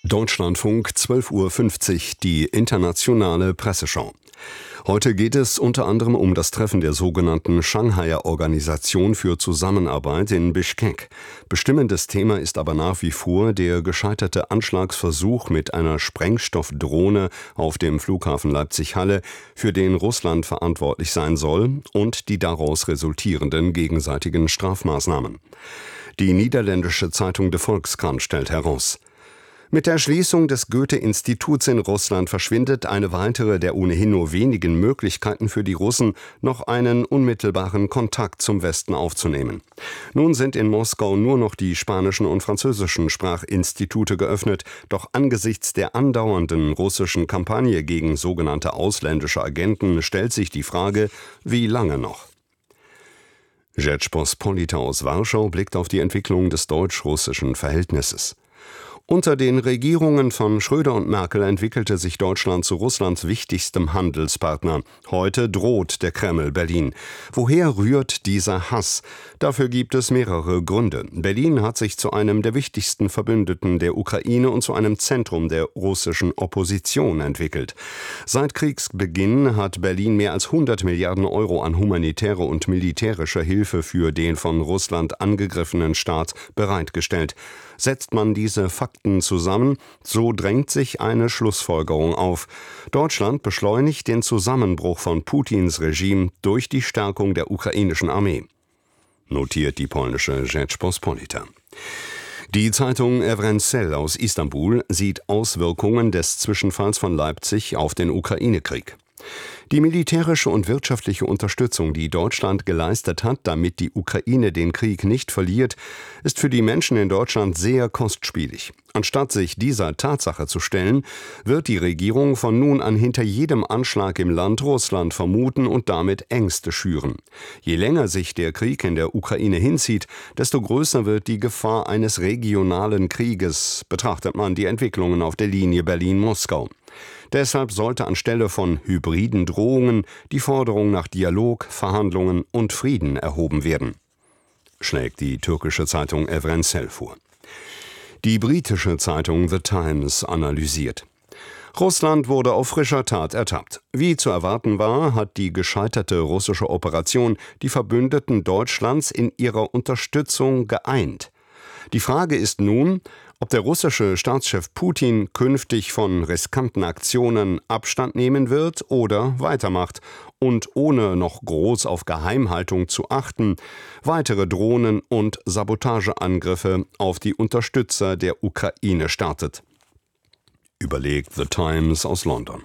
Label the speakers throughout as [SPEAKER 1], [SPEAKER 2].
[SPEAKER 1] Deutschlandfunk 12:50 Uhr, die internationale Presseschau. Heute geht es unter anderem um das Treffen der sogenannten Shanghaier Organisation für Zusammenarbeit in Bischkek. Bestimmendes Thema ist aber nach wie vor der gescheiterte Anschlagsversuch mit einer Sprengstoffdrohne auf dem Flughafen Leipzig-Halle, für den Russland verantwortlich sein soll, und die daraus resultierenden gegenseitigen Strafmaßnahmen. Die niederländische Zeitung De Volkskrant stellt heraus: Mit der Schließung des Goethe-Instituts in Russland verschwindet eine weitere der ohnehin nur wenigen Möglichkeiten für die Russen, noch einen unmittelbaren Kontakt zum Westen aufzunehmen. Nun sind in Moskau nur noch die spanischen und französischen Sprachinstitute geöffnet, doch angesichts der andauernden russischen Kampagne gegen sogenannte ausländische Agenten stellt sich die Frage, wie lange noch? Rzeczpospolita aus Warschau blickt auf die Entwicklung des deutsch-russischen Verhältnisses. Unter den Regierungen von Schröder und Merkel entwickelte sich Deutschland zu Russlands wichtigstem Handelspartner. Heute droht der Kreml Berlin. Woher rührt dieser Hass? Dafür gibt es mehrere Gründe. Berlin hat sich zu einem der wichtigsten Verbündeten der Ukraine und zu einem Zentrum der russischen Opposition entwickelt. Seit Kriegsbeginn hat Berlin mehr als 100 Milliarden Euro an humanitäre und militärischer Hilfe für den von Russland angegriffenen Staat bereitgestellt. Setzt man diese Fakten zusammen, so drängt sich eine Schlussfolgerung auf. Deutschland beschleunigt den Zusammenbruch von Putins Regime durch die Stärkung der ukrainischen Armee, notiert die polnische Rzeczpospolita. Die Zeitung Evrensel aus Istanbul sieht Auswirkungen des Zwischenfalls von Leipzig auf den Ukraine-Krieg. Die militärische und wirtschaftliche Unterstützung, die Deutschland geleistet hat, damit die Ukraine den Krieg nicht verliert, ist für die Menschen in Deutschland sehr kostspielig. Anstatt sich dieser Tatsache zu stellen, wird die Regierung von nun an hinter jedem Anschlag im Land Russland vermuten und damit Ängste schüren. Je länger sich der Krieg in der Ukraine hinzieht, desto größer wird die Gefahr eines regionalen Krieges, betrachtet man die Entwicklungen auf der Linie Berlin-Moskau. Deshalb sollte anstelle von hybriden Drohungen die Forderung nach Dialog, Verhandlungen und Frieden erhoben werden, schlägt die türkische Zeitung Evrensel vor. Die britische Zeitung The Times analysiert: Russland wurde auf frischer Tat ertappt. Wie zu erwarten war, hat die gescheiterte russische Operation die Verbündeten Deutschlands in ihrer Unterstützung geeint. Die Frage ist nun, ob der russische Staatschef Putin künftig von riskanten Aktionen Abstand nehmen wird oder weitermacht und ohne noch groß auf Geheimhaltung zu achten, weitere Drohnen- und Sabotageangriffe auf die Unterstützer der Ukraine startet. Überlegt The Times aus London.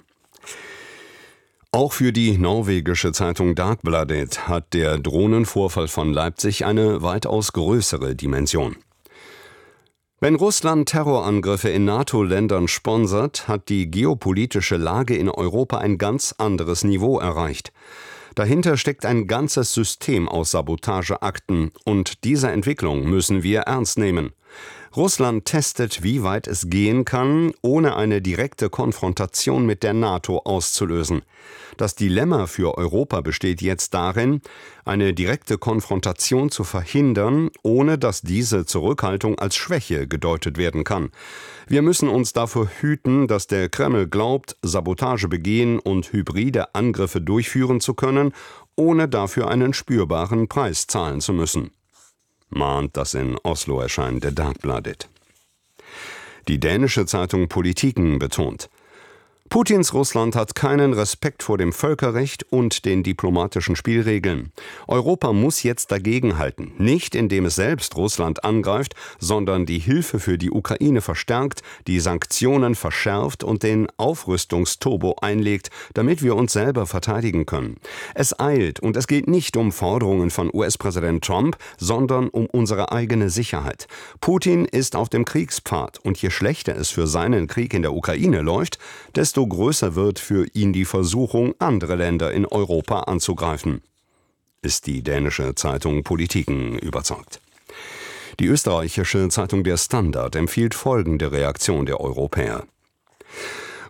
[SPEAKER 1] Auch für die norwegische Zeitung Dagbladet hat der Drohnenvorfall von Leipzig eine weitaus größere Dimension. Wenn Russland Terrorangriffe in NATO-Ländern sponsert, hat die geopolitische Lage in Europa ein ganz anderes Niveau erreicht. Dahinter steckt ein ganzes System aus Sabotageakten, und diese Entwicklung müssen wir ernst nehmen. Russland testet, wie weit es gehen kann, ohne eine direkte Konfrontation mit der NATO auszulösen. Das Dilemma für Europa besteht jetzt darin, eine direkte Konfrontation zu verhindern, ohne dass diese Zurückhaltung als Schwäche gedeutet werden kann. Wir müssen uns davor hüten, dass der Kreml glaubt, Sabotage begehen und hybride Angriffe durchführen zu können, ohne dafür einen spürbaren Preis zahlen zu müssen, mahnt das in Oslo erscheinende Dagbladet. Die dänische Zeitung Politiken betont: Putins Russland hat keinen Respekt vor dem Völkerrecht und den diplomatischen Spielregeln. Europa muss jetzt dagegenhalten, nicht indem es selbst Russland angreift, sondern die Hilfe für die Ukraine verstärkt, die Sanktionen verschärft und den Aufrüstungsturbo einlegt, damit wir uns selber verteidigen können. Es eilt, und es geht nicht um Forderungen von US-Präsident Trump, sondern um unsere eigene Sicherheit. Putin ist auf dem Kriegspfad, und je schlechter es für seinen Krieg in der Ukraine läuft, desto größer wird für ihn die Versuchung, andere Länder in Europa anzugreifen, ist die dänische Zeitung Politiken überzeugt. Die österreichische Zeitung Der Standard empfiehlt folgende Reaktion der Europäer: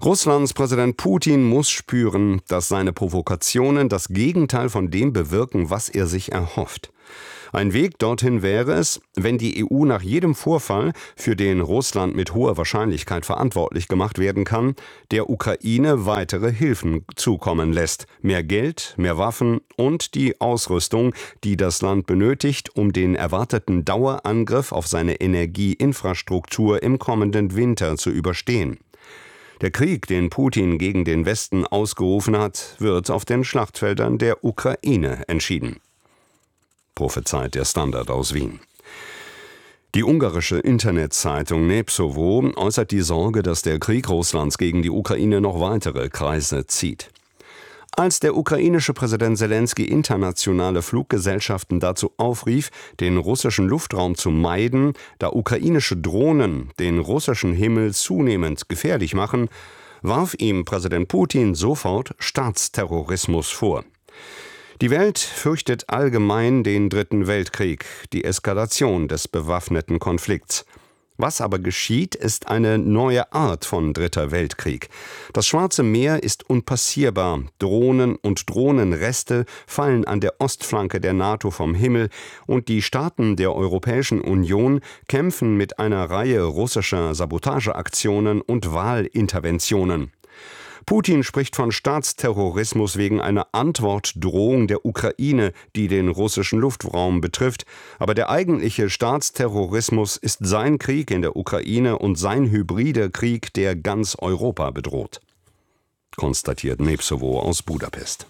[SPEAKER 1] Russlands Präsident Putin muss spüren, dass seine Provokationen das Gegenteil von dem bewirken, was er sich erhofft. Ein Weg dorthin wäre es, wenn die EU nach jedem Vorfall, für den Russland mit hoher Wahrscheinlichkeit verantwortlich gemacht werden kann, der Ukraine weitere Hilfen zukommen lässt. Mehr Geld, mehr Waffen und die Ausrüstung, die das Land benötigt, um den erwarteten Dauerangriff auf seine Energieinfrastruktur im kommenden Winter zu überstehen. Der Krieg, den Putin gegen den Westen ausgerufen hat, wird auf den Schlachtfeldern der Ukraine entschieden. Prophezeit der Standard aus Wien. Die ungarische Internetzeitung Népszava äußert die Sorge, dass der Krieg Russlands gegen die Ukraine noch weitere Kreise zieht. Als der ukrainische Präsident Selenskyj internationale Fluggesellschaften dazu aufrief, den russischen Luftraum zu meiden, da ukrainische Drohnen den russischen Himmel zunehmend gefährlich machen, warf ihm Präsident Putin sofort Staatsterrorismus vor. Die Welt fürchtet allgemein den Dritten Weltkrieg, die Eskalation des bewaffneten Konflikts. Was aber geschieht, ist eine neue Art von Dritter Weltkrieg. Das Schwarze Meer ist unpassierbar. Drohnen und Drohnenreste fallen an der Ostflanke der NATO vom Himmel und die Staaten der Europäischen Union kämpfen mit einer Reihe russischer Sabotageaktionen und Wahlinterventionen. Putin spricht von Staatsterrorismus wegen einer Antwortdrohung der Ukraine, die den russischen Luftraum betrifft. Aber der eigentliche Staatsterrorismus ist sein Krieg in der Ukraine und sein hybrider Krieg, der ganz Europa bedroht, konstatiert Népszava aus Budapest.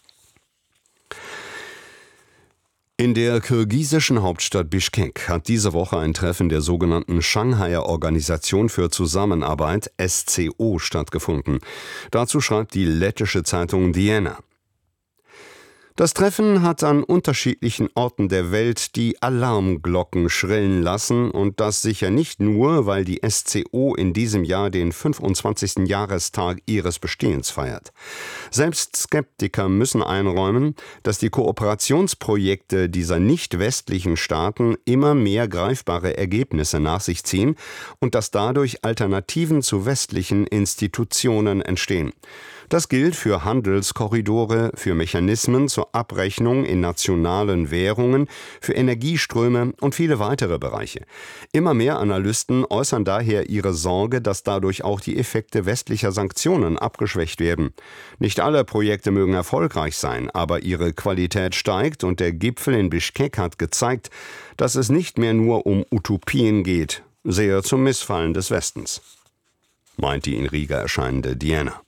[SPEAKER 1] In der kirgisischen Hauptstadt Bischkek hat diese Woche ein Treffen der sogenannten Shanghaier Organisation für Zusammenarbeit SCO stattgefunden. Dazu schreibt die lettische Zeitung Diena. Das Treffen hat an unterschiedlichen Orten der Welt die Alarmglocken schrillen lassen und das sicher nicht nur, weil die SCO in diesem Jahr den 25. Jahrestag ihres Bestehens feiert. Selbst Skeptiker müssen einräumen, dass die Kooperationsprojekte dieser nicht-westlichen Staaten immer mehr greifbare Ergebnisse nach sich ziehen und dass dadurch Alternativen zu westlichen Institutionen entstehen. Das gilt für Handelskorridore, für Mechanismen zur Abrechnung in nationalen Währungen, für Energieströme und viele weitere Bereiche. Immer mehr Analysten äußern daher ihre Sorge, dass dadurch auch die Effekte westlicher Sanktionen abgeschwächt werden. Nicht alle Projekte mögen erfolgreich sein, aber ihre Qualität steigt und der Gipfel in Bischkek hat gezeigt, dass es nicht mehr nur um Utopien geht, sehr zum Missfallen des Westens, meint die in Riga erscheinende Diena.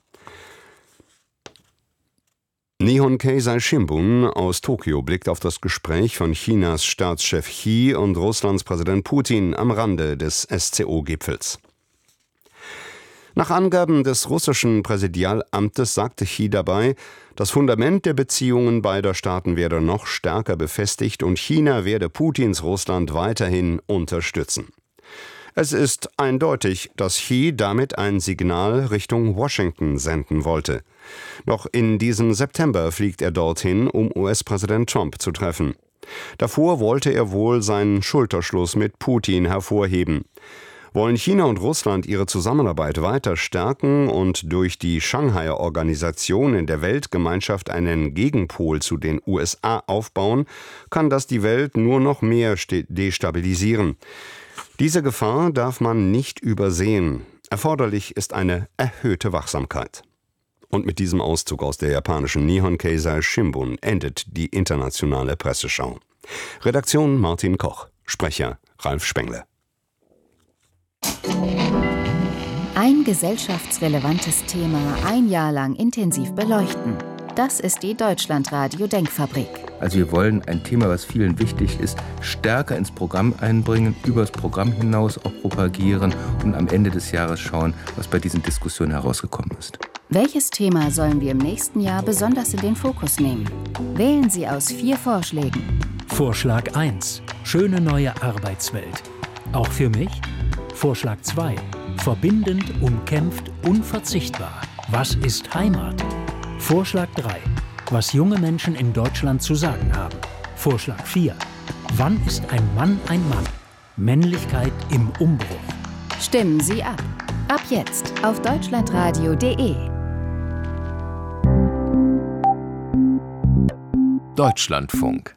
[SPEAKER 1] Nihon Keizai Shimbun aus Tokio blickt auf das Gespräch von Chinas Staatschef Xi und Russlands Präsident Putin am Rande des SCO-Gipfels. Nach Angaben des russischen Präsidialamtes sagte Xi dabei, das Fundament der Beziehungen beider Staaten werde noch stärker befestigt und China werde Putins Russland weiterhin unterstützen. Es ist eindeutig, dass Xi damit ein Signal Richtung Washington senden wollte. Noch in diesem September fliegt er dorthin, um US-Präsident Trump zu treffen. Davor wollte er wohl seinen Schulterschluss mit Putin hervorheben. Wollen China und Russland ihre Zusammenarbeit weiter stärken und durch die Shanghaier Organisation in der Weltgemeinschaft einen Gegenpol zu den USA aufbauen, kann das die Welt nur noch mehr destabilisieren. Diese Gefahr darf man nicht übersehen. Erforderlich ist eine erhöhte Wachsamkeit. Und mit diesem Auszug aus der japanischen Nihon Keizai Shimbun endet die internationale Presseschau. Redaktion Martin Koch, Sprecher Ralf Spengle.
[SPEAKER 2] Ein gesellschaftsrelevantes Thema ein Jahr lang intensiv beleuchten. Das ist die Deutschlandradio-Denkfabrik.
[SPEAKER 3] Also wir wollen ein Thema, was vielen wichtig ist, stärker ins Programm einbringen, über das Programm hinaus auch propagieren und am Ende des Jahres schauen, was bei diesen Diskussionen herausgekommen ist.
[SPEAKER 2] Welches Thema sollen wir im nächsten Jahr besonders in den Fokus nehmen? Wählen Sie aus 4 Vorschlägen.
[SPEAKER 4] Vorschlag 1. Schöne neue Arbeitswelt. Auch für mich? Vorschlag 2. Verbindend, umkämpft, unverzichtbar. Was ist Heimat? Vorschlag 3. Was junge Menschen in Deutschland zu sagen haben. Vorschlag 4. Wann ist ein Mann ein Mann? Männlichkeit im Umbruch.
[SPEAKER 2] Stimmen Sie ab. Ab jetzt auf deutschlandradio.de.
[SPEAKER 3] Deutschlandfunk.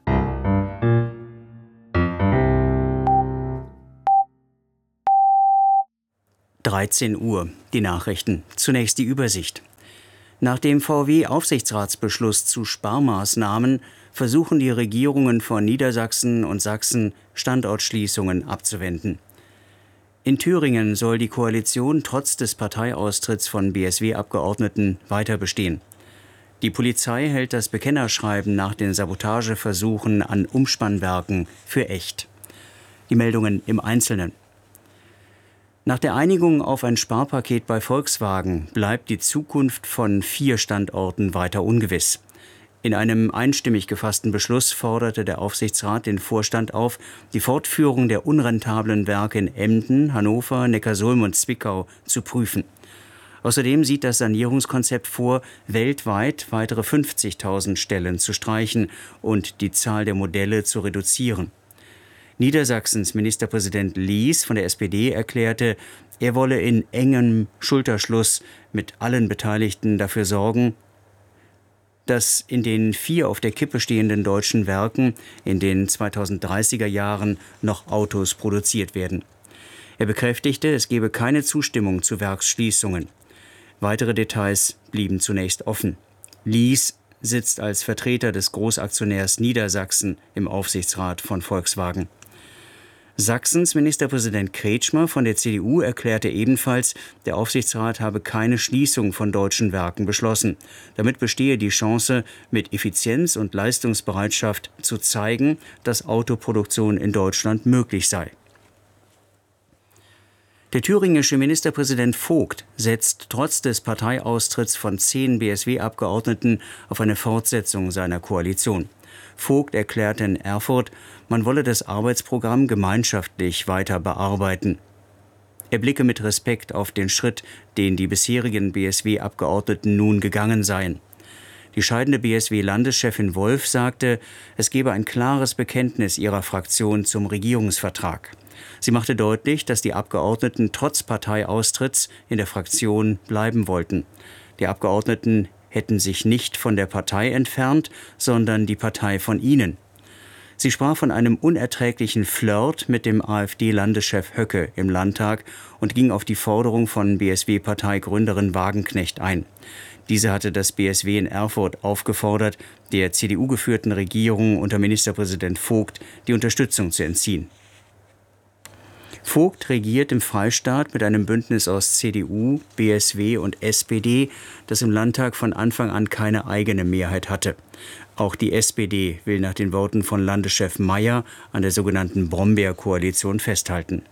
[SPEAKER 5] Uhr, die Nachrichten. Zunächst die Übersicht. Nach dem VW-Aufsichtsratsbeschluss zu Sparmaßnahmen versuchen die Regierungen von Niedersachsen und Sachsen, Standortschließungen abzuwenden. In Thüringen soll die Koalition trotz des Parteiaustritts von BSW-Abgeordneten weiter bestehen. Die Polizei hält das Bekennerschreiben nach den Sabotageversuchen an Umspannwerken für echt. Die Meldungen im Einzelnen. Nach der Einigung auf ein Sparpaket bei Volkswagen bleibt die Zukunft von 4 Standorten weiter ungewiss. In einem einstimmig gefassten Beschluss forderte der Aufsichtsrat den Vorstand auf, die Fortführung der unrentablen Werke in Emden, Hannover, Neckarsulm und Zwickau zu prüfen. Außerdem sieht das Sanierungskonzept vor, weltweit weitere 50.000 Stellen zu streichen und die Zahl der Modelle zu reduzieren. Niedersachsens Ministerpräsident Lies von der SPD erklärte, er wolle in engem Schulterschluss mit allen Beteiligten dafür sorgen, dass in den 4 auf der Kippe stehenden deutschen Werken in den 2030er Jahren noch Autos produziert werden. Er bekräftigte, es gebe keine Zustimmung zu Werksschließungen. Weitere Details blieben zunächst offen. Lies sitzt als Vertreter des Großaktionärs Niedersachsen im Aufsichtsrat von Volkswagen. Sachsens Ministerpräsident Kretschmer von der CDU erklärte ebenfalls, der Aufsichtsrat habe keine Schließung von deutschen Werken beschlossen. Damit bestehe die Chance, mit Effizienz und Leistungsbereitschaft zu zeigen, dass Autoproduktion in Deutschland möglich sei. Der thüringische Ministerpräsident Vogt setzt trotz des Parteiaustritts von 10 BSW-Abgeordneten auf eine Fortsetzung seiner Koalition. Vogt erklärte in Erfurt, man wolle das Arbeitsprogramm gemeinschaftlich weiter bearbeiten. Er blicke mit Respekt auf den Schritt, den die bisherigen BSW-Abgeordneten nun gegangen seien. Die scheidende BSW-Landeschefin Wolf sagte, es gebe ein klares Bekenntnis ihrer Fraktion zum Regierungsvertrag. Sie machte deutlich, dass die Abgeordneten trotz Parteiaustritts in der Fraktion bleiben wollten. Die Abgeordneten hätten sich nicht von der Partei entfernt, sondern die Partei von ihnen. Sie sprach von einem unerträglichen Flirt mit dem AfD-Landeschef Höcke im Landtag und ging auf die Forderung von BSW-Parteigründerin Wagenknecht ein. Diese hatte das BSW in Erfurt aufgefordert, der CDU-geführten Regierung unter Ministerpräsident Vogt die Unterstützung zu entziehen. Vogt regiert im Freistaat mit einem Bündnis aus CDU, BSW und SPD, das im Landtag von Anfang an keine eigene Mehrheit hatte. Auch die SPD will nach den Worten von Landeschef Mayer an der sogenannten Brombeer-Koalition festhalten.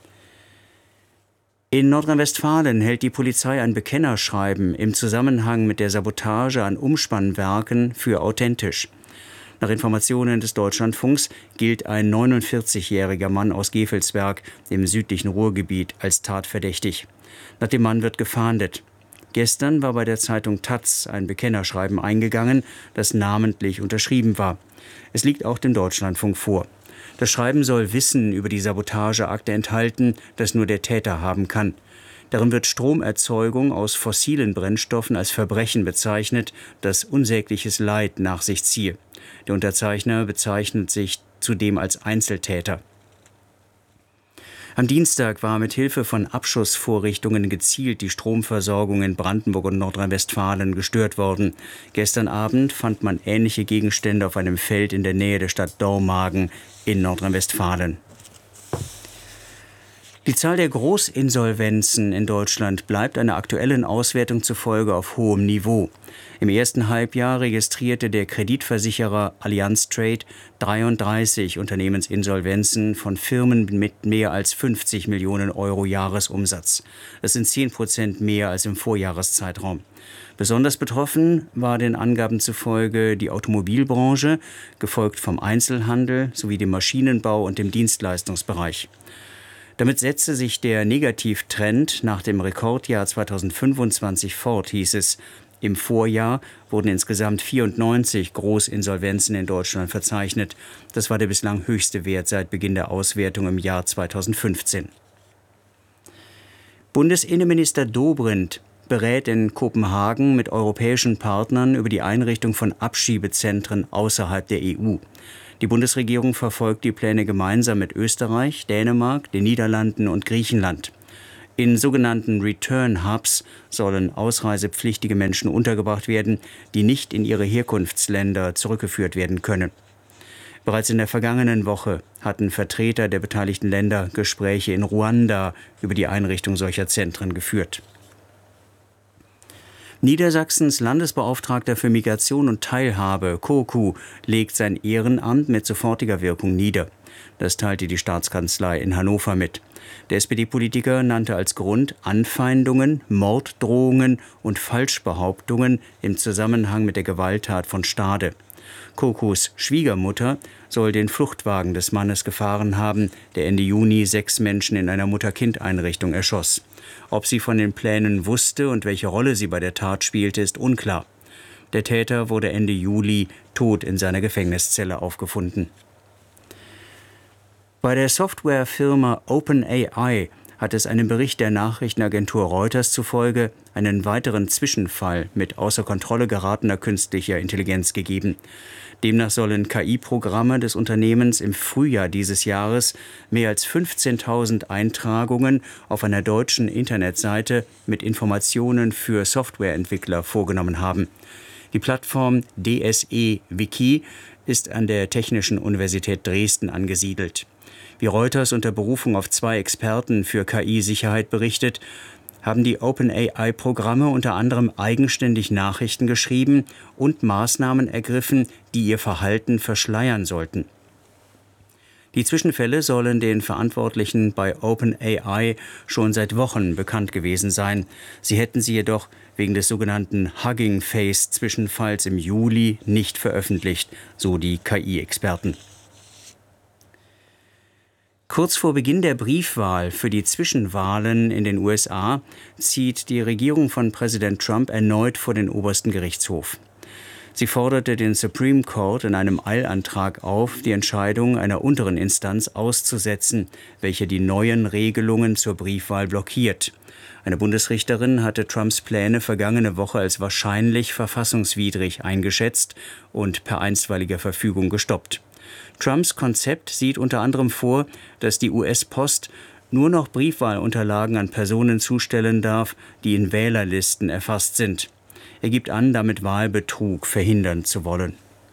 [SPEAKER 5] In Nordrhein-Westfalen hält die Polizei ein Bekennerschreiben im Zusammenhang mit der Sabotage an Umspannwerken für authentisch. Nach Informationen des Deutschlandfunks gilt ein 49-jähriger Mann aus Gevelsberg im südlichen Ruhrgebiet als tatverdächtig. Nach dem Mann wird gefahndet. Gestern war bei der Zeitung taz ein Bekennerschreiben eingegangen, das namentlich unterschrieben war. Es liegt auch dem Deutschlandfunk vor. Das Schreiben soll Wissen über die Sabotageakte enthalten, das nur der Täter haben kann. Darin wird Stromerzeugung aus fossilen Brennstoffen als Verbrechen bezeichnet, das unsägliches Leid nach sich ziehe. Der Unterzeichner bezeichnet sich zudem als Einzeltäter. Am Dienstag war mit Hilfe von Abschussvorrichtungen gezielt die Stromversorgung in Brandenburg und Nordrhein-Westfalen gestört worden. Gestern Abend fand man ähnliche Gegenstände auf einem Feld in der Nähe der Stadt Dormagen in Nordrhein-Westfalen. Die Zahl der Großinsolvenzen in Deutschland bleibt einer aktuellen Auswertung zufolge auf hohem Niveau. Im ersten Halbjahr registrierte der Kreditversicherer Allianz Trade 33 Unternehmensinsolvenzen von Firmen mit mehr als 50 Millionen Euro Jahresumsatz. Das sind 10% mehr als im Vorjahreszeitraum. Besonders betroffen war den Angaben zufolge die Automobilbranche, gefolgt vom Einzelhandel sowie dem Maschinenbau und dem Dienstleistungsbereich. Damit setze sich der Negativtrend nach dem Rekordjahr 2025 fort, hieß es. Im Vorjahr wurden insgesamt 94 Großinsolvenzen in Deutschland verzeichnet. Das war der bislang höchste Wert seit Beginn der Auswertung im Jahr 2015. Bundesinnenminister Dobrindt berät in Kopenhagen mit europäischen Partnern über die Einrichtung von Abschiebezentren außerhalb der EU. Die Bundesregierung verfolgt die Pläne gemeinsam mit Österreich, Dänemark, den Niederlanden und Griechenland. In sogenannten Return Hubs sollen ausreisepflichtige Menschen untergebracht werden, die nicht in ihre Herkunftsländer zurückgeführt werden können. Bereits in der vergangenen Woche hatten Vertreter der beteiligten Länder Gespräche in Ruanda über die Einrichtung solcher Zentren geführt. Niedersachsens Landesbeauftragter für Migration und Teilhabe, Koku, legt sein Ehrenamt mit sofortiger Wirkung nieder. Das teilte die Staatskanzlei in Hannover mit. Der SPD-Politiker nannte als Grund Anfeindungen, Morddrohungen und Falschbehauptungen im Zusammenhang mit der Gewalttat von Stade. Kokus Schwiegermutter soll den Fluchtwagen des Mannes gefahren haben, der Ende Juni 6 Menschen in einer Mutter-Kind-Einrichtung erschoss. Ob sie von den Plänen wusste und welche Rolle sie bei der Tat spielte, ist unklar. Der Täter wurde Ende Juli tot in seiner Gefängniszelle aufgefunden. Bei der Softwarefirma OpenAI hat es einem Bericht der Nachrichtenagentur Reuters zufolge einen weiteren Zwischenfall mit außer Kontrolle geratener künstlicher Intelligenz gegeben. Demnach sollen KI-Programme des Unternehmens im Frühjahr dieses Jahres mehr als 15.000 Eintragungen auf einer deutschen Internetseite mit Informationen für Softwareentwickler vorgenommen haben. Die Plattform DSE Wiki ist an der Technischen Universität Dresden angesiedelt. Wie Reuters unter Berufung auf 2 Experten für KI-Sicherheit berichtet, haben die OpenAI-Programme unter anderem eigenständig Nachrichten geschrieben und Maßnahmen ergriffen, die ihr Verhalten verschleiern sollten. Die Zwischenfälle sollen den Verantwortlichen bei OpenAI schon seit Wochen bekannt gewesen sein. Sie hätten sie jedoch wegen des sogenannten Hugging Face-Zwischenfalls im Juli nicht veröffentlicht, so die KI-Experten. Kurz vor Beginn der Briefwahl für die Zwischenwahlen in den USA zieht die Regierung von Präsident Trump erneut vor den obersten Gerichtshof. Sie forderte den Supreme Court in einem Eilantrag auf, die Entscheidung einer unteren Instanz auszusetzen, welche die neuen Regelungen zur Briefwahl blockiert. Eine Bundesrichterin hatte Trumps Pläne vergangene Woche als wahrscheinlich verfassungswidrig eingeschätzt und per einstweiliger Verfügung gestoppt. Trumps Konzept sieht unter anderem vor, dass die US-Post nur noch Briefwahlunterlagen an Personen zustellen darf, die in Wählerlisten erfasst sind. Er gibt an, damit Wahlbetrug verhindern zu wollen.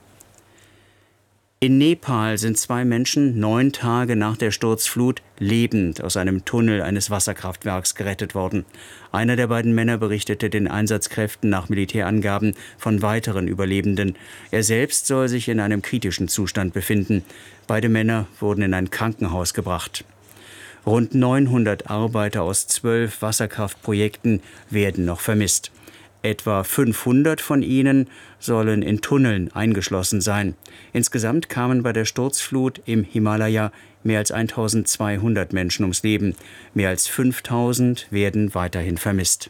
[SPEAKER 5] In Nepal sind 2 Menschen 9 Tage nach der Sturzflut lebend aus einem Tunnel eines Wasserkraftwerks gerettet worden. Einer der beiden Männer berichtete den Einsatzkräften nach Militärangaben von weiteren Überlebenden. Er selbst soll sich in einem kritischen Zustand befinden. Beide Männer wurden in ein Krankenhaus gebracht. Rund 900 Arbeiter aus 12 Wasserkraftprojekten werden noch vermisst. Etwa 500 von ihnen sollen in Tunneln eingeschlossen sein. Insgesamt kamen bei der Sturzflut im Himalaya mehr als 1200 Menschen ums Leben. Mehr als 5000 werden weiterhin vermisst.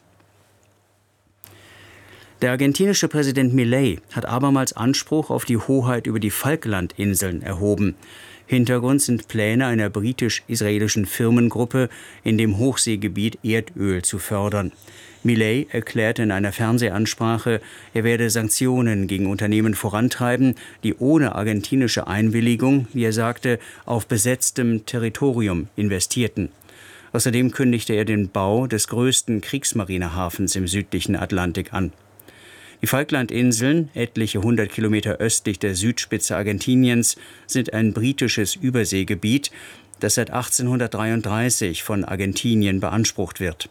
[SPEAKER 5] Der argentinische Präsident Milei hat abermals Anspruch auf die Hoheit über die Falklandinseln erhoben. Hintergrund sind Pläne einer britisch-israelischen Firmengruppe, in dem Hochseegebiet Erdöl zu fördern. Milei erklärte in einer Fernsehansprache, er werde Sanktionen gegen Unternehmen vorantreiben, die ohne argentinische Einwilligung, wie er sagte, auf besetztem Territorium investierten. Außerdem kündigte er den Bau des größten Kriegsmarinehafens im südlichen Atlantik an. Die Falklandinseln, etliche 100 Kilometer östlich der Südspitze Argentiniens, sind ein britisches Überseegebiet, das seit 1833 von Argentinien beansprucht wird.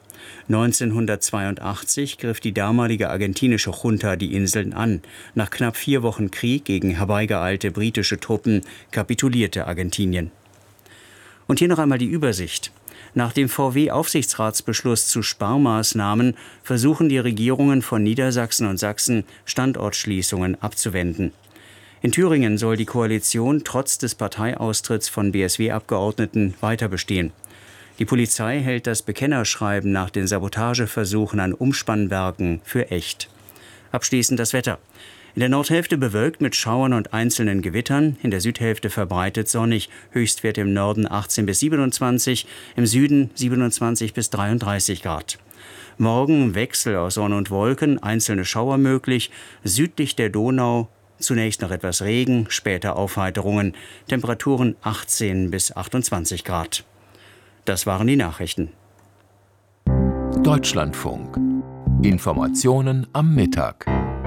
[SPEAKER 5] 1982 griff die damalige argentinische Junta die Inseln an. Nach knapp 4 Wochen Krieg gegen herbeigeeilte britische Truppen kapitulierte Argentinien. Und hier noch einmal die Übersicht. Nach dem VW-Aufsichtsratsbeschluss zu Sparmaßnahmen versuchen die Regierungen von Niedersachsen und Sachsen, Standortschließungen abzuwenden. In Thüringen soll die Koalition trotz des Parteiaustritts von BSW-Abgeordneten weiter bestehen. Die Polizei hält das Bekennerschreiben nach den Sabotageversuchen an Umspannwerken für echt. Abschließend das Wetter. In der Nordhälfte bewölkt mit Schauern und einzelnen Gewittern, in der Südhälfte verbreitet sonnig, Höchstwerte im Norden 18 bis 27, im Süden 27 bis 33 Grad. Morgen Wechsel aus Sonne und Wolken, einzelne Schauer möglich, südlich der Donau zunächst noch etwas Regen, später Aufheiterungen, Temperaturen 18 bis 28 Grad. Das waren die Nachrichten.
[SPEAKER 6] Deutschlandfunk. Informationen am Mittag.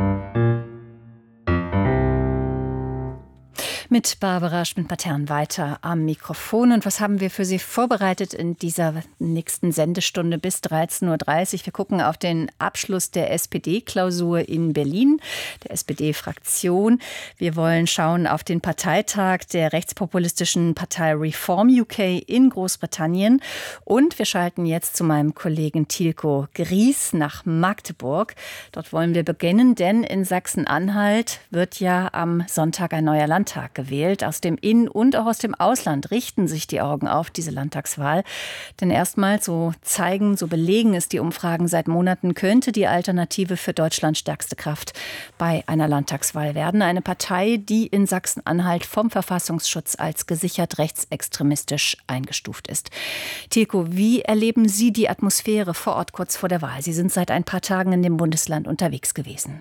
[SPEAKER 7] Mit Barbara Schmidt-Patern weiter am Mikrofon. Und was haben wir für Sie vorbereitet in dieser nächsten Sendestunde bis 13:30 Uhr? Wir gucken auf den Abschluss der SPD-Klausur in Berlin, der SPD-Fraktion. Wir wollen schauen auf den Parteitag der rechtspopulistischen Partei Reform UK in Großbritannien. Und wir schalten jetzt zu meinem Kollegen Tilko Gries nach Magdeburg. Dort wollen wir beginnen, denn in Sachsen-Anhalt wird ja am Sonntag ein neuer Landtag gewählt. Aus dem In- und auch aus dem Ausland richten sich die Augen auf diese Landtagswahl. Denn erstmals, so belegen es die Umfragen seit Monaten, könnte die Alternative für Deutschland stärkste Kraft bei einer Landtagswahl werden. Eine Partei, die in Sachsen-Anhalt vom Verfassungsschutz als gesichert rechtsextremistisch eingestuft ist. Tilko, wie erleben Sie die Atmosphäre vor Ort kurz vor der Wahl? Sie sind seit ein paar Tagen in dem Bundesland unterwegs gewesen.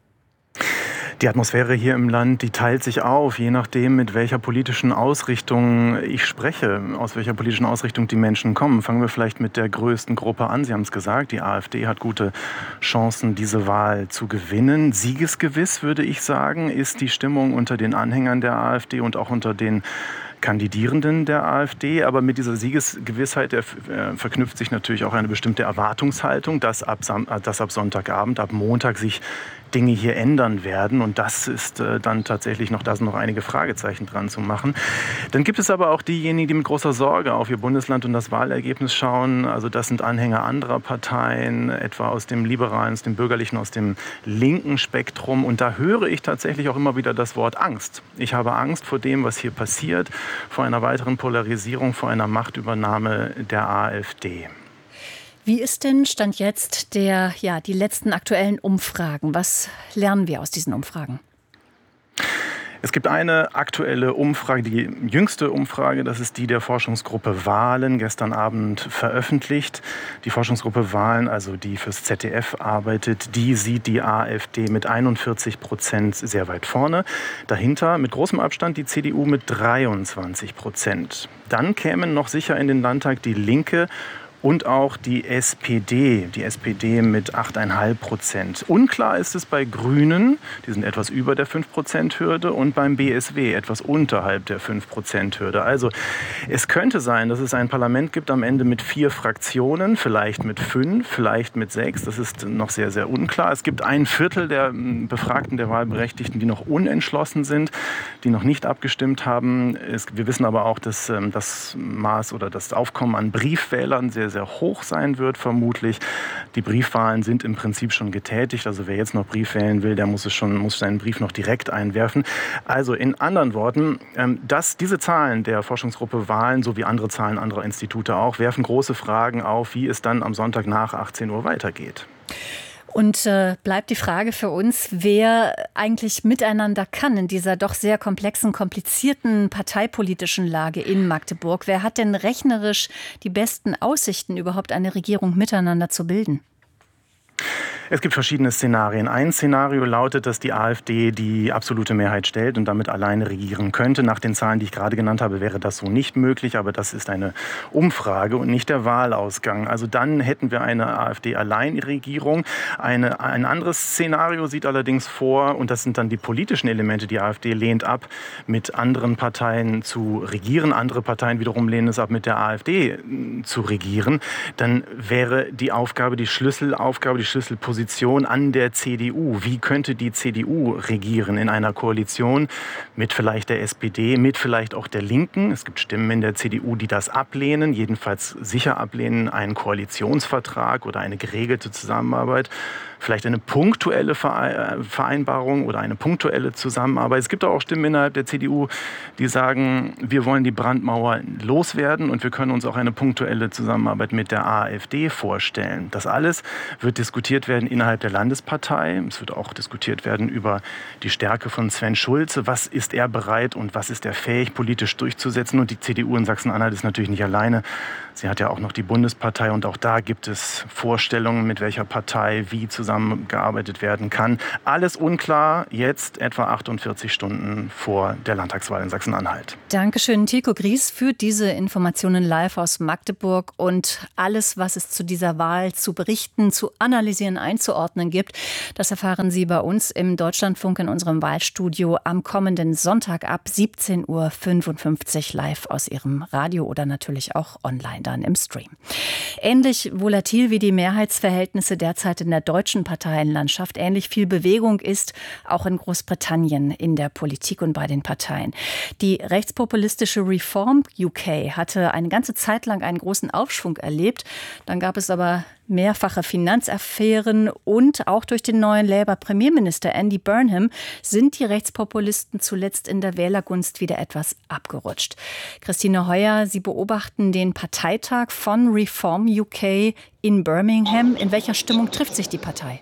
[SPEAKER 8] Die Atmosphäre hier im Land, die teilt sich auf, je nachdem, mit welcher politischen Ausrichtung ich spreche, aus welcher politischen Ausrichtung die Menschen kommen. Fangen wir vielleicht mit der größten Gruppe an. Sie haben es gesagt, die AfD hat gute Chancen, diese Wahl zu gewinnen. Siegesgewiss, würde ich sagen, ist die Stimmung unter den Anhängern der AfD und auch unter den Kandidierenden der AfD. Aber mit dieser Siegesgewissheit verknüpft sich natürlich auch eine bestimmte Erwartungshaltung, dass ab Sonntagabend, ab Montag sich Dinge hier ändern werden. Und das ist dann tatsächlich da sind noch einige Fragezeichen dran zu machen. Dann gibt es aber auch diejenigen, die mit großer Sorge auf ihr Bundesland und das Wahlergebnis schauen. Also das sind Anhänger anderer Parteien, etwa aus dem liberalen, aus dem bürgerlichen, aus dem linken Spektrum. Und da höre ich tatsächlich auch immer wieder das Wort Angst. Ich habe Angst vor dem, was hier passiert, vor einer weiteren Polarisierung, vor einer Machtübernahme der AfD.
[SPEAKER 7] Wie ist denn Stand jetzt die letzten aktuellen Umfragen? Was lernen wir aus diesen Umfragen?
[SPEAKER 8] Es gibt eine aktuelle Umfrage, die jüngste Umfrage, das ist die der Forschungsgruppe Wahlen, gestern Abend veröffentlicht. Die Forschungsgruppe Wahlen, also die fürs ZDF arbeitet, die sieht die AfD mit 41% sehr weit vorne. Dahinter mit großem Abstand die CDU mit 23%. Dann kämen noch sicher in den Landtag die Linke und auch die SPD mit 8,5%. Unklar ist es bei Grünen, die sind etwas über der 5%-Hürde, und beim BSW etwas unterhalb der 5%-Hürde. Also es könnte sein, dass es ein Parlament gibt am Ende mit 4 Fraktionen, vielleicht mit 5, vielleicht mit 6. Das ist noch sehr, sehr unklar. Es gibt ein Viertel der Befragten, der Wahlberechtigten, die noch unentschlossen sind, die noch nicht abgestimmt haben. Wir wissen aber auch, dass das Maß oder das Aufkommen an Briefwählern sehr, sehr hoch sein wird, vermutlich. Die Briefwahlen sind im Prinzip schon getätigt. Also wer jetzt noch Brief wählen will, der muss seinen Brief noch direkt einwerfen. Also in anderen Worten, diese Zahlen der Forschungsgruppe Wahlen sowie andere Zahlen anderer Institute auch, werfen große Fragen auf, wie es dann am Sonntag nach 18 Uhr weitergeht.
[SPEAKER 7] Und bleibt die Frage für uns, wer eigentlich miteinander kann in dieser doch sehr komplexen, komplizierten parteipolitischen Lage in Magdeburg. Wer hat denn rechnerisch die besten Aussichten, überhaupt eine Regierung miteinander zu bilden?
[SPEAKER 8] Es gibt verschiedene Szenarien. Ein Szenario lautet, dass die AfD die absolute Mehrheit stellt und damit alleine regieren könnte. Nach den Zahlen, die ich gerade genannt habe, wäre das so nicht möglich. Aber das ist eine Umfrage und nicht der Wahlausgang. Also dann hätten wir eine AfD-Alleinregierung. Ein anderes Szenario sieht allerdings vor, und das sind dann die politischen Elemente, die AfD lehnt ab, mit anderen Parteien zu regieren. Andere Parteien wiederum lehnen es ab, mit der AfD zu regieren. Dann wäre die Aufgabe, die Schlüsselposition an der CDU. Wie könnte die CDU regieren in einer Koalition mit vielleicht der SPD, mit vielleicht auch der Linken? Es gibt Stimmen in der CDU, die das ablehnen, jedenfalls sicher ablehnen, einen Koalitionsvertrag oder eine geregelte Zusammenarbeit. Vielleicht eine punktuelle Vereinbarung oder eine punktuelle Zusammenarbeit. Es gibt auch Stimmen innerhalb der CDU, die sagen, wir wollen die Brandmauer loswerden und wir können uns auch eine punktuelle Zusammenarbeit mit der AfD vorstellen. Das alles wird diskutiert werden innerhalb der Landespartei. Es wird auch diskutiert werden über die Stärke von Sven Schulze. Was ist er bereit und was ist er fähig, politisch durchzusetzen? Und die CDU in Sachsen-Anhalt ist natürlich nicht alleine. Sie hat ja auch noch die Bundespartei und auch da gibt es Vorstellungen, mit welcher Partei wie zusammengearbeitet werden kann. Alles unklar, jetzt etwa 48 Stunden vor der Landtagswahl in Sachsen-Anhalt.
[SPEAKER 7] Dankeschön, Tilko Gries, für diese Informationen live aus Magdeburg und alles, was es zu dieser Wahl zu berichten, zu analysieren, einzuordnen gibt. Das erfahren Sie bei uns im Deutschlandfunk in unserem Wahlstudio am kommenden Sonntag ab 17:55 Uhr live aus Ihrem Radio oder natürlich auch online dann im Stream. Ähnlich volatil wie die Mehrheitsverhältnisse derzeit in der deutschen Parteienlandschaft, ähnlich viel Bewegung ist auch in Großbritannien in der Politik und bei den Parteien. Die rechtspopulistische Reform UK hatte eine ganze Zeit lang einen großen Aufschwung erlebt. Dann gab es aber mehrfache Finanzaffären und auch durch den neuen Labour-Premierminister Andy Burnham sind die Rechtspopulisten zuletzt in der Wählergunst wieder etwas abgerutscht. Christine Heuer, Sie beobachten den Parteitag von Reform UK in Birmingham. In welcher Stimmung trifft sich die Partei?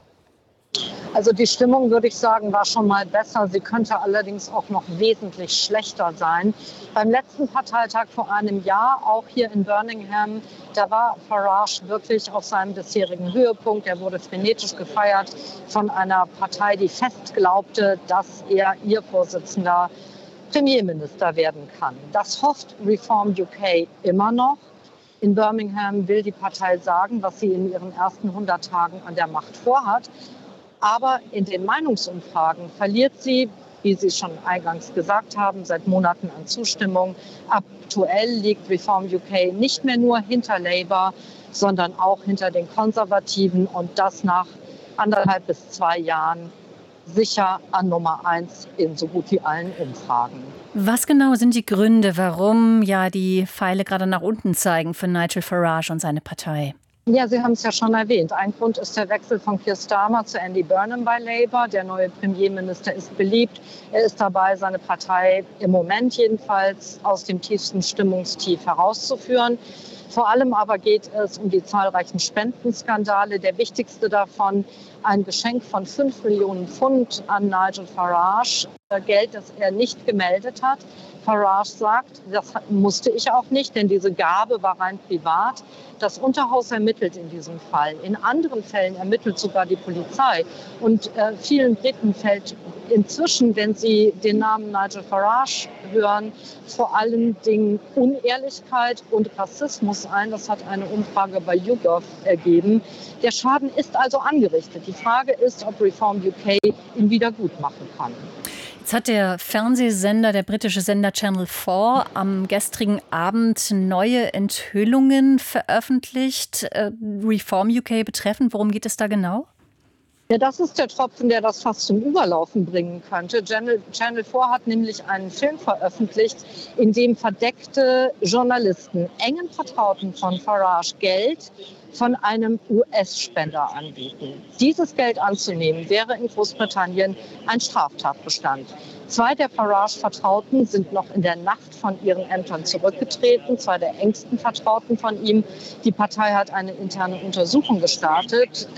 [SPEAKER 9] Also die Stimmung, würde ich sagen, war schon mal besser. Sie könnte allerdings auch noch wesentlich schlechter sein. Beim letzten Parteitag vor einem Jahr, auch hier in Birmingham, da war Farage wirklich auf seinem bisherigen Höhepunkt. Er wurde frenetisch gefeiert von einer Partei, die fest glaubte, dass er ihr Vorsitzender Premierminister werden kann. Das hofft Reform UK immer noch. In Birmingham will die Partei sagen, was sie in ihren ersten 100 Tagen an der Macht vorhat. Aber in den Meinungsumfragen verliert sie, wie Sie schon eingangs gesagt haben, seit Monaten an Zustimmung. Aktuell liegt Reform UK nicht mehr nur hinter Labour, sondern auch hinter den Konservativen und das nach 1,5 bis 2 Jahren sicher an Nummer 1 in so gut wie allen Umfragen.
[SPEAKER 7] Was genau sind die Gründe, warum ja die Pfeile gerade nach unten zeigen für Nigel Farage und seine Partei?
[SPEAKER 9] Ja, Sie haben es ja schon erwähnt. Ein Grund ist der Wechsel von Keir Starmer zu Andy Burnham bei Labour. Der neue Premierminister ist beliebt. Er ist dabei, seine Partei im Moment jedenfalls aus dem tiefsten Stimmungstief herauszuführen. Vor allem aber geht es um die zahlreichen Spendenskandale. Der wichtigste davon, ein Geschenk von 5 Millionen Pfund an Nigel Farage. Geld, das er nicht gemeldet hat. Farage sagt, das musste ich auch nicht, denn diese Gabe war rein privat. Das Unterhaus ermittelt in diesem Fall. In anderen Fällen ermittelt sogar die Polizei. Und vielen Briten fällt inzwischen, wenn sie den Namen Nigel Farage hören, vor allen Dingen Unehrlichkeit und Rassismus ein. Das hat eine Umfrage bei YouGov ergeben. Der Schaden ist also angerichtet. Die Frage ist, ob Reform UK ihn wieder gut machen kann.
[SPEAKER 7] Jetzt hat der Fernsehsender, der britische Sender Channel 4, am gestrigen Abend neue Enthüllungen veröffentlicht, Reform UK betreffend. Worum geht es da genau?
[SPEAKER 9] Ja, das ist der Tropfen, der das fast zum Überlaufen bringen könnte. Channel 4 hat nämlich einen Film veröffentlicht, in dem verdeckte Journalisten, engen Vertrauten von Farage, Geld von einem US-Spender anbieten. Dieses Geld anzunehmen, wäre in Großbritannien ein Straftatbestand. 2 der Farage-Vertrauten sind noch in der Nacht von ihren Ämtern zurückgetreten, 2 der engsten Vertrauten von ihm. Die Partei hat eine interne Untersuchung gestartet.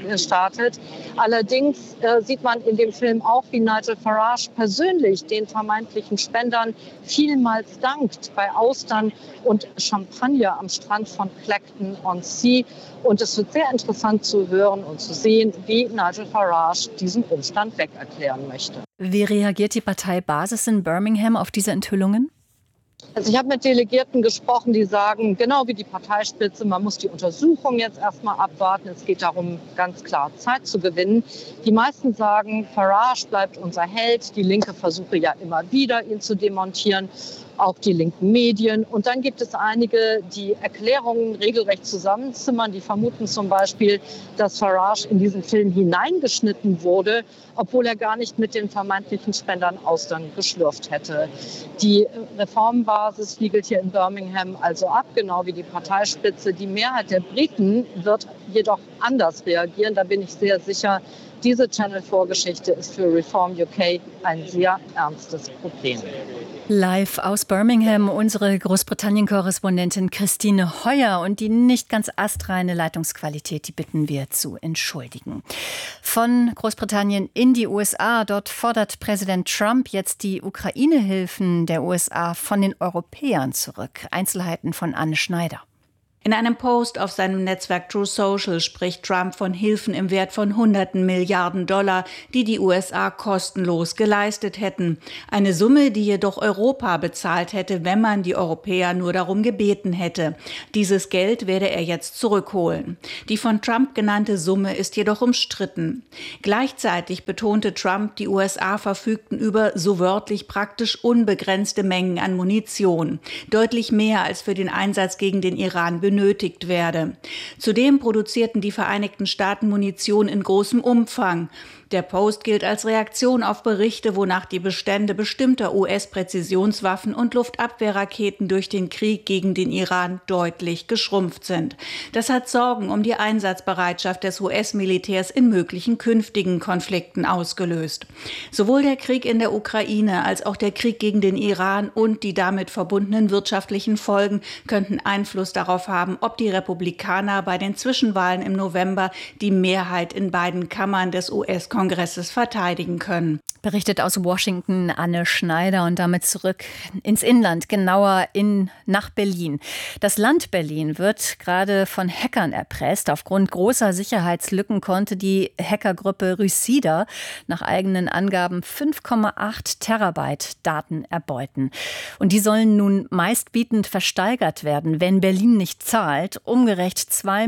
[SPEAKER 9] Allerdings sieht man in dem Film auch, wie Nigel Farage persönlich den vermeintlichen Spendern vielmals dankt bei Austern und Champagner am Strand von Clacton-on-Sea. Und es wird sehr interessant zu hören und zu sehen, wie Nigel Farage diesen Umstand wegerklären möchte.
[SPEAKER 7] Wie reagiert die Parteibasis in Birmingham auf diese Enthüllungen?
[SPEAKER 9] Also ich habe mit Delegierten gesprochen, die sagen, genau wie die Parteispitze, man muss die Untersuchung jetzt erstmal abwarten. Es geht darum, ganz klar Zeit zu gewinnen. Die meisten sagen, Farage bleibt unser Held. Die Linke versuche ja immer wieder, ihn zu demontieren. Auch die linken Medien. Und dann gibt es einige, die Erklärungen regelrecht zusammenzimmern. Die vermuten zum Beispiel, dass Farage in diesen Film hineingeschnitten wurde, obwohl er gar nicht mit den vermeintlichen Spendern Austern geschlürft hätte. Die Reformbasis wiegelt hier in Birmingham also ab, genau wie die Parteispitze. Die Mehrheit der Briten wird jedoch anders reagieren. Da bin ich sehr sicher. Diese Channel-4-Geschichte ist für Reform UK ein sehr ernstes Problem.
[SPEAKER 7] Live aus Birmingham unsere Großbritannien-Korrespondentin Christine Heuer, und die nicht ganz astreine Leitungsqualität, die bitten wir zu entschuldigen. Von Großbritannien in die USA. Dort fordert Präsident Trump jetzt die Ukraine-Hilfen der USA von den Europäern zurück. Einzelheiten von Anne Schneider.
[SPEAKER 10] In einem Post auf seinem Netzwerk Truth Social spricht Trump von Hilfen im Wert von Hunderten Milliarden $, die die USA kostenlos geleistet hätten. Eine Summe, die jedoch Europa bezahlt hätte, wenn man die Europäer nur darum gebeten hätte. Dieses Geld werde er jetzt zurückholen. Die von Trump genannte Summe ist jedoch umstritten. Gleichzeitig betonte Trump, die USA verfügten über so wörtlich praktisch unbegrenzte Mengen an Munition. Deutlich mehr als für den Einsatz gegen den Iran benötigt werde. Zudem produzierten die Vereinigten Staaten Munition in großem Umfang. Der Post gilt als Reaktion auf Berichte, wonach die Bestände bestimmter US-Präzisionswaffen und Luftabwehrraketen durch den Krieg gegen den Iran deutlich geschrumpft sind. Das hat Sorgen um die Einsatzbereitschaft des US-Militärs in möglichen künftigen Konflikten ausgelöst. Sowohl der Krieg in der Ukraine als auch der Krieg gegen den Iran und die damit verbundenen wirtschaftlichen Folgen könnten Einfluss darauf haben, ob die Republikaner bei den Zwischenwahlen im November die Mehrheit in beiden Kammern des US-Kongresses verteidigen können.
[SPEAKER 7] Berichtet aus Washington Anne Schneider, und damit zurück ins Inland, genauer nach Berlin. Das Land Berlin wird gerade von Hackern erpresst. Aufgrund großer Sicherheitslücken konnte die Hackergruppe Ryssida nach eigenen Angaben 5,8 Terabyte Daten erbeuten. Und die sollen nun meistbietend versteigert werden, wenn Berlin nicht zahlt. Umgerechnet 2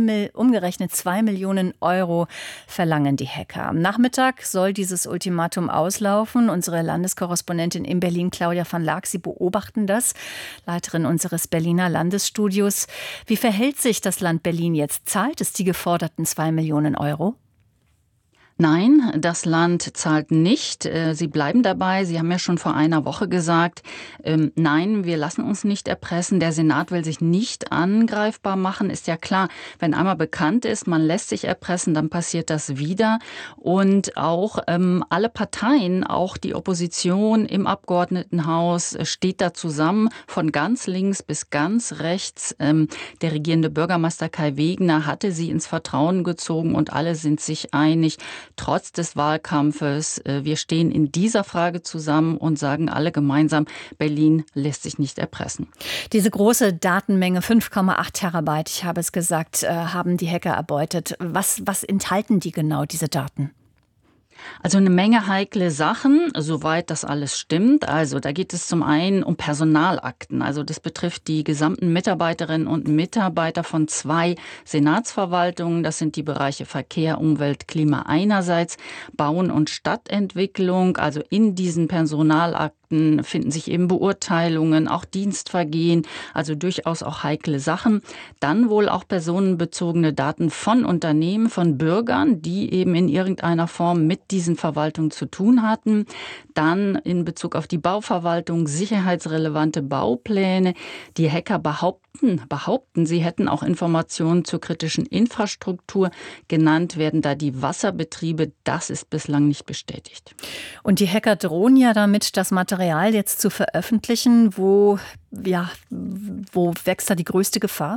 [SPEAKER 7] Millionen Euro verlangen die Hacker. Am Nachmittag soll dieses Ultimatum auslaufen. Unsere Landeskorrespondentin in Berlin, Claudia van Laak, sie beobachten das, Leiterin unseres Berliner Landesstudios. Wie verhält sich das Land Berlin jetzt? Zahlt es die geforderten 2 Millionen Euro?
[SPEAKER 11] Nein, das Land zahlt nicht. Sie bleiben dabei. Sie haben ja schon vor einer Woche gesagt, nein, wir lassen uns nicht erpressen. Der Senat will sich nicht angreifbar machen. Ist ja klar, wenn einmal bekannt ist, man lässt sich erpressen, dann passiert das wieder. Und auch alle Parteien, auch die Opposition im Abgeordnetenhaus steht da zusammen, von ganz links bis ganz rechts. Der regierende Bürgermeister Kai Wegner hatte sie ins Vertrauen gezogen und alle sind sich einig. Trotz des Wahlkampfes, wir stehen in dieser Frage zusammen und sagen alle gemeinsam, Berlin lässt sich nicht erpressen.
[SPEAKER 7] Diese große Datenmenge, 5,8 Terabyte, ich habe es gesagt, haben die Hacker erbeutet. Was enthalten die genau, diese Daten?
[SPEAKER 11] Also eine Menge heikle Sachen, soweit das alles stimmt. Also da geht es zum einen um Personalakten. Also das betrifft die gesamten Mitarbeiterinnen und Mitarbeiter von 2 Senatsverwaltungen. Das sind die Bereiche Verkehr, Umwelt, Klima einerseits, Bauen und Stadtentwicklung. Also in diesen Personalakten finden sich eben Beurteilungen, auch Dienstvergehen, also durchaus auch heikle Sachen. Dann wohl auch personenbezogene Daten von Unternehmen, von Bürgern, die eben in irgendeiner Form mit diesen Verwaltungen zu tun hatten. Dann in Bezug auf die Bauverwaltung sicherheitsrelevante Baupläne. Die Hacker behaupten, sie hätten auch Informationen zur kritischen Infrastruktur. Genannt werden da die Wasserbetriebe. Das ist bislang nicht bestätigt.
[SPEAKER 7] Und die Hacker drohen ja damit, das Material jetzt zu veröffentlichen. Wo wächst da die größte Gefahr?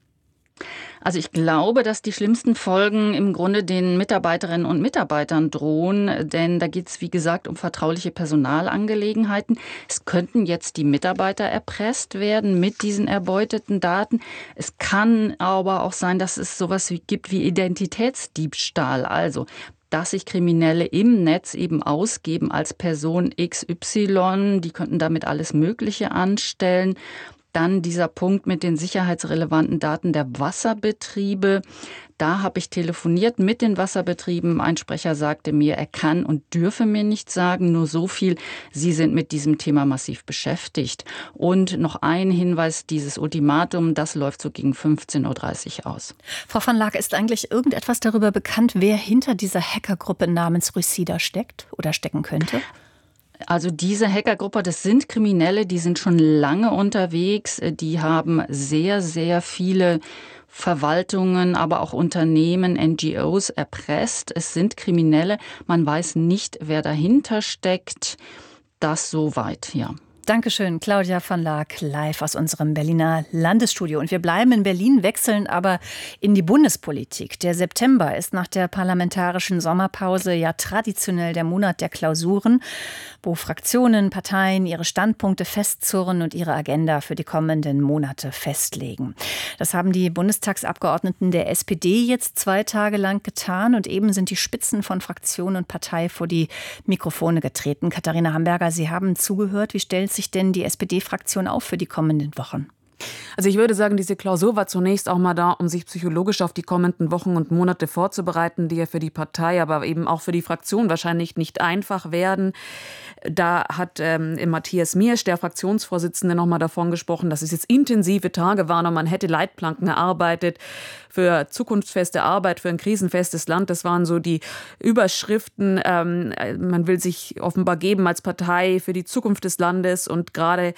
[SPEAKER 11] Also ich glaube, dass die schlimmsten Folgen im Grunde den Mitarbeiterinnen und Mitarbeitern drohen, denn da geht es, wie gesagt, um vertrauliche Personalangelegenheiten. Es könnten jetzt die Mitarbeiter erpresst werden mit diesen erbeuteten Daten. Es kann aber auch sein, dass es sowas gibt wie Identitätsdiebstahl, also dass sich Kriminelle im Netz eben ausgeben als Person XY. Die könnten damit alles Mögliche anstellen. Dann dieser Punkt mit den sicherheitsrelevanten Daten der Wasserbetriebe. Da habe ich telefoniert mit den Wasserbetrieben. Ein Sprecher sagte mir, er kann und dürfe mir nicht sagen, nur so viel. Sie sind mit diesem Thema massiv beschäftigt. Und noch ein Hinweis, dieses Ultimatum, das läuft so gegen 15.30 Uhr aus.
[SPEAKER 7] Frau van Laak, ist eigentlich irgendetwas darüber bekannt, wer hinter dieser Hackergruppe namens Ryssida steckt oder stecken könnte?
[SPEAKER 11] Also diese Hackergruppe, das sind Kriminelle, die sind schon lange unterwegs. Die haben sehr, sehr viele Verwaltungen, aber auch Unternehmen, NGOs erpresst. Es sind Kriminelle. Man weiß nicht, wer dahinter steckt. Das soweit, ja.
[SPEAKER 7] Dankeschön, Claudia von Laak, live aus unserem Berliner Landesstudio. Und wir bleiben in Berlin, wechseln aber in die Bundespolitik. Der September ist nach der parlamentarischen Sommerpause ja traditionell der Monat der Klausuren, wo Fraktionen, Parteien ihre Standpunkte festzurren und ihre Agenda für die kommenden Monate festlegen. Das haben die Bundestagsabgeordneten der SPD jetzt 2 Tage lang getan und eben sind die Spitzen von Fraktion und Partei vor die Mikrofone getreten. Katharina Hamburger, Sie haben zugehört. Wie stellt sich denn die SPD-Fraktion auf für die kommenden Wochen?
[SPEAKER 12] Also ich würde sagen, diese Klausur war zunächst auch mal da, um sich psychologisch auf die kommenden Wochen und Monate vorzubereiten, die ja für die Partei, aber eben auch für die Fraktion wahrscheinlich nicht einfach werden. Da hat Matthias Miersch, der Fraktionsvorsitzende, noch mal davon gesprochen, dass es jetzt intensive Tage waren und man hätte Leitplanken erarbeitet für zukunftsfeste Arbeit, für ein krisenfestes Land. Das waren so die Überschriften. Man will sich offenbar geben als Partei für die Zukunft des Landes und gerade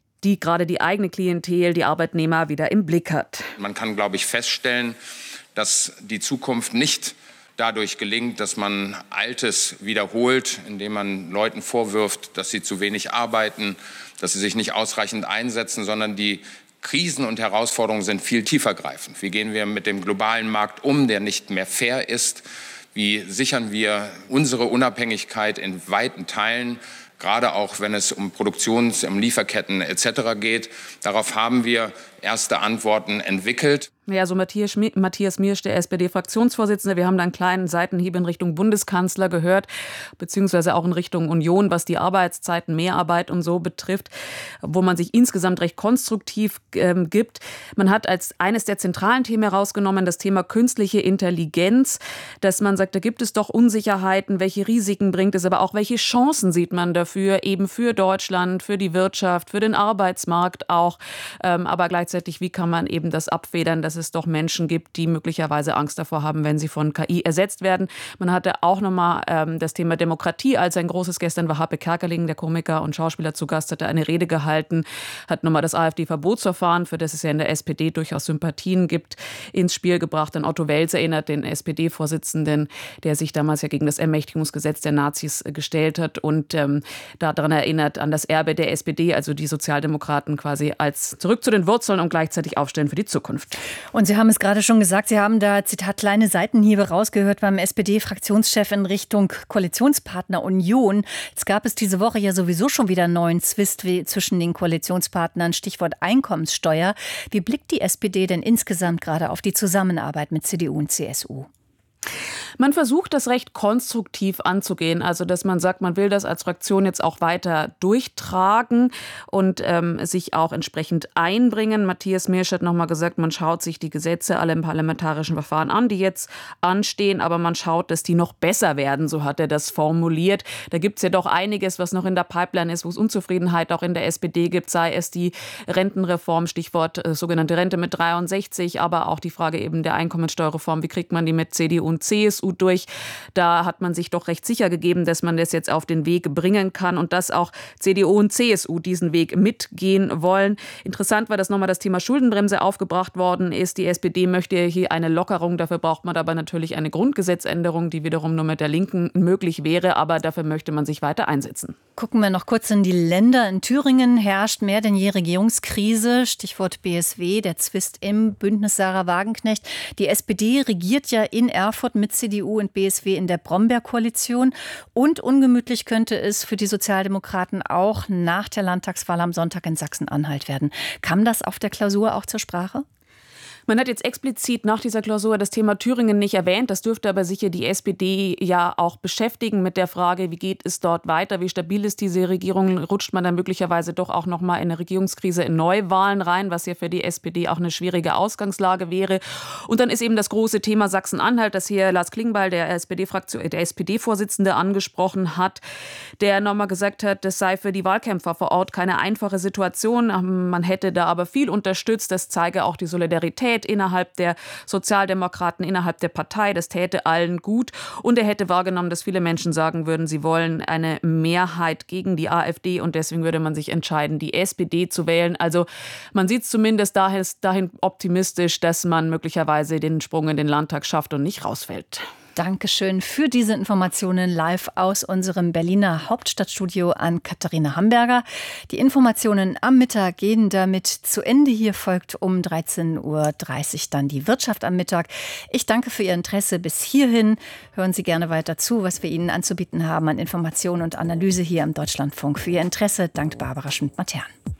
[SPEAKER 12] die eigene Klientel, die Arbeitnehmer wieder im Blick hat.
[SPEAKER 13] Man kann, glaube ich, feststellen, dass die Zukunft nicht dadurch gelingt, dass man Altes wiederholt, indem man Leuten vorwirft, dass sie zu wenig arbeiten, dass sie sich nicht ausreichend einsetzen, sondern die Krisen und Herausforderungen sind viel tiefergreifend. Wie gehen wir mit dem globalen Markt um, der nicht mehr fair ist? Wie sichern wir unsere Unabhängigkeit in weiten Teilen? Gerade auch, wenn es um Lieferketten etc. geht. Darauf haben wir erste Antworten entwickelt.
[SPEAKER 12] Ja, so Matthias Miersch, der SPD-Fraktionsvorsitzende. Wir haben da einen kleinen Seitenhieb in Richtung Bundeskanzler gehört, beziehungsweise auch in Richtung Union, was die Arbeitszeiten, Mehrarbeit und so betrifft, wo man sich insgesamt recht konstruktiv gibt. Man hat als eines der zentralen Themen herausgenommen das Thema künstliche Intelligenz, dass man sagt, da gibt es doch Unsicherheiten, welche Risiken bringt es, aber auch welche Chancen sieht man dafür, eben für Deutschland, für die Wirtschaft, für den Arbeitsmarkt auch, aber gleichzeitig, wie kann man eben das abfedern, dass es doch Menschen gibt, die möglicherweise Angst davor haben, wenn sie von KI ersetzt werden. Man hatte auch nochmal das Thema Demokratie als ein großes. Gestern war Happe Kerkeling, der Komiker und Schauspieler, zu Gast, hatte eine Rede gehalten, hat nochmal das AfD-Verbotsverfahren, für das es ja in der SPD durchaus Sympathien gibt, ins Spiel gebracht. An Otto Wels erinnert, den SPD-Vorsitzenden, der sich damals ja gegen das Ermächtigungsgesetz der Nazis gestellt hat und daran erinnert an das Erbe der SPD, also die Sozialdemokraten quasi als zurück zu den Wurzeln und gleichzeitig aufstellen für die Zukunft.
[SPEAKER 7] Und Sie haben es gerade schon gesagt, Sie haben da, Zitat, kleine Seitenhiebe rausgehört beim SPD-Fraktionschef in Richtung Koalitionspartner Union. Jetzt gab es diese Woche ja sowieso schon wieder einen neuen Zwist zwischen den Koalitionspartnern, Stichwort Einkommenssteuer. Wie blickt die SPD denn insgesamt gerade auf die Zusammenarbeit mit CDU und CSU?
[SPEAKER 12] Man versucht, das recht konstruktiv anzugehen, also dass man sagt, man will das als Fraktion jetzt auch weiter durchtragen und sich auch entsprechend einbringen. Matthias Miersch hat nochmal gesagt, man schaut sich die Gesetze alle im parlamentarischen Verfahren an, die jetzt anstehen, aber man schaut, dass die noch besser werden, so hat er das formuliert. Da gibt es ja doch einiges, was noch in der Pipeline ist, wo es Unzufriedenheit auch in der SPD gibt, sei es die Rentenreform, Stichwort sogenannte Rente mit 63, aber auch die Frage eben der Einkommensteuerreform, wie kriegt man die mit CDU und CSU durch. Da hat man sich doch recht sicher gegeben, dass man das jetzt auf den Weg bringen kann und dass auch CDU und CSU diesen Weg mitgehen wollen. Interessant war, dass nochmal das Thema Schuldenbremse aufgebracht worden ist. Die SPD möchte hier eine Lockerung. Dafür braucht man aber natürlich eine Grundgesetzänderung, die wiederum nur mit der Linken möglich wäre. Aber dafür möchte man sich weiter einsetzen.
[SPEAKER 7] Gucken wir noch kurz in die Länder. In Thüringen herrscht mehr denn je Regierungskrise. Stichwort BSW, der Zwist im Bündnis Sarah Wagenknecht. Die SPD regiert ja in Erfurt mit CDU und BSW in der Brombeer-Koalition. Und ungemütlich könnte es für die Sozialdemokraten auch nach der Landtagswahl am Sonntag in Sachsen-Anhalt werden. Kam das auf der Klausur auch zur Sprache?
[SPEAKER 12] Man hat jetzt explizit nach dieser Klausur das Thema Thüringen nicht erwähnt. Das dürfte aber sicher die SPD ja auch beschäftigen mit der Frage, wie geht es dort weiter, wie stabil ist diese Regierung, rutscht man dann möglicherweise doch auch noch mal in eine Regierungskrise, in Neuwahlen rein, was ja für die SPD auch eine schwierige Ausgangslage wäre. Und dann ist eben das große Thema Sachsen-Anhalt, das hier Lars Klingbeil, der SPD-Vorsitzende, angesprochen hat, der nochmal gesagt hat, das sei für die Wahlkämpfer vor Ort keine einfache Situation. Man hätte da aber viel unterstützt, das zeige auch die Solidarität innerhalb der Sozialdemokraten, innerhalb der Partei. Das täte allen gut. Und er hätte wahrgenommen, dass viele Menschen sagen würden, sie wollen eine Mehrheit gegen die AfD und deswegen würde man sich entscheiden, die SPD zu wählen. Also man sieht es zumindest dahin optimistisch, dass man möglicherweise den Sprung in den Landtag schafft und nicht rausfällt.
[SPEAKER 7] Dankeschön für diese Informationen live aus unserem Berliner Hauptstadtstudio an Katharina Hamburger. Die Informationen am Mittag gehen damit zu Ende. Hier folgt um 13.30 Uhr dann die Wirtschaft am Mittag. Ich danke für Ihr Interesse bis hierhin. Hören Sie gerne weiter zu, was wir Ihnen anzubieten haben an Informationen und Analyse hier am Deutschlandfunk. Für Ihr Interesse dankt Barbara Schmidt-Matern.